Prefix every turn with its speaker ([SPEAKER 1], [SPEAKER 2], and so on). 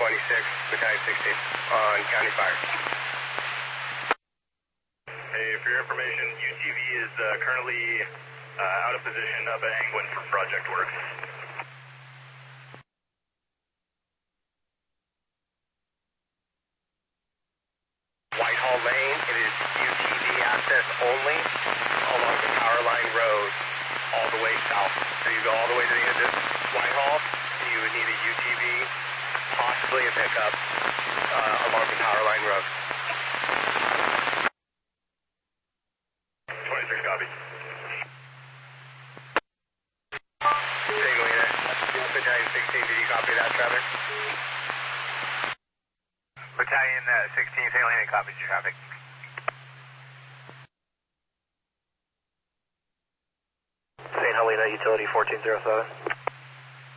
[SPEAKER 1] Battalion 16 on County Fire.
[SPEAKER 2] Hey, for your information, UTV is currently out of position up at Angwin for project work.
[SPEAKER 1] Whitehall Lane, it is UTV access only along the Power Line Road all the way south. So you go all the way to the end of Whitehall, and you would need a UTV, possibly a pickup, along the Power Line Road.
[SPEAKER 2] 26 copy.
[SPEAKER 1] St. Helena, Battalion 16, did you copy that, Trevor?
[SPEAKER 3] Battalion 16, St. Helena, copies your traffic.
[SPEAKER 1] St. Helena, utility 1407.